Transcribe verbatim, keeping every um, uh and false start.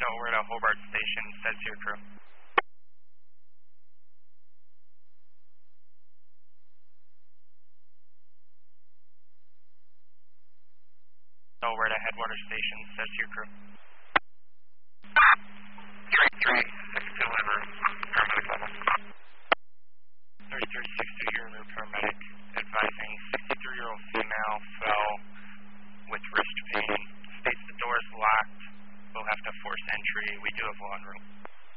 over to Hobart Station, says your crew. Over to Headwater Station, says your crew. three three six two, liver, paramedic level. thirty-three sixty, your rear paramedic, advising sixty-three-year-old female fell with wrist pain. States the door is locked. We'll have to force entry. We do have lawn room.